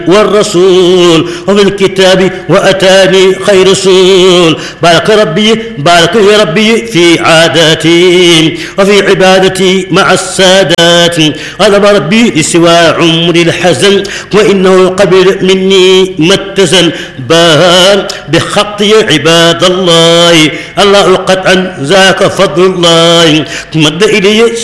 والرسول وفي الكتاب وأتاني خير رسول. بارك يا ربي في عاداتي وفي عبادتي مع السادات. غضب ربي لسوى عمري الحزن وإنه قبل مني ما اتزن. بان بخطي عباد الله الله قطعا ذاك فضل الله. مد إلي